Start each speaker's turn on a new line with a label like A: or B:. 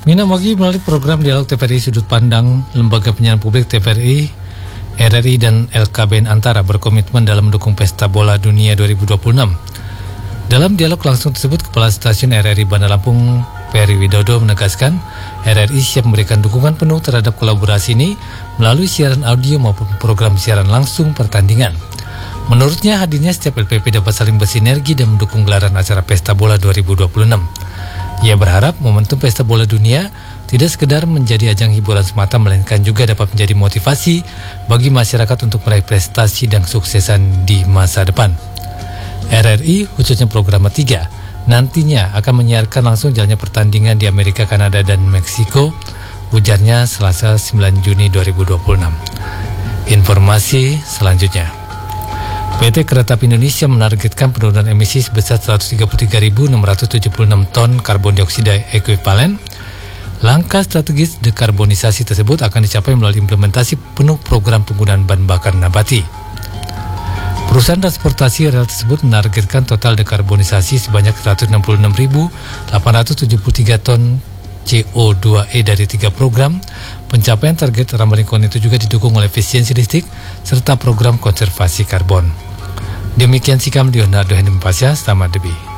A: Mina Mogi melalui program Dialog TVRI Sudut Pandang Lembaga Penyiaran Publik TVRI, RRI dan LKBN Antara berkomitmen dalam mendukung Pesta Bola Dunia 2026. Dalam dialog langsung tersebut, Kepala Stasiun RRI Bandar Lampung Peri Widodo menegaskan RRI siap memberikan dukungan penuh terhadap kolaborasi ini melalui siaran audio maupun program siaran langsung pertandingan. Menurutnya, hadirnya setiap LPP dapat saling bersinergi dan mendukung gelaran acara Pesta Bola 2026. Ia berharap momentum Pesta Bola Dunia tidak sekedar menjadi ajang hiburan semata, melainkan juga dapat menjadi motivasi bagi masyarakat untuk meraih prestasi dan kesuksesan di masa depan. RRI, khususnya program 3, nantinya akan menyiarkan langsung jalannya pertandingan di Amerika, Kanada, dan Meksiko, ujarnya Selasa 9 Juni 2026. Informasi selanjutnya. PT Kereta Api Indonesia menargetkan penurunan emisi sebesar 133.676 ton karbon dioksida ekuivalen. Langkah strategis dekarbonisasi tersebut akan dicapai melalui implementasi penuh program penggunaan bahan bakar nabati. Perusahaan transportasi rel tersebut menargetkan total dekarbonisasi sebanyak 166.873 ton CO2e dari 3 program. Pencapaian target ramah lingkungan itu juga didukung oleh efisiensi listrik serta program konservasi karbon. Demikian sikap Leonardo Henry Pasya, selamat debi.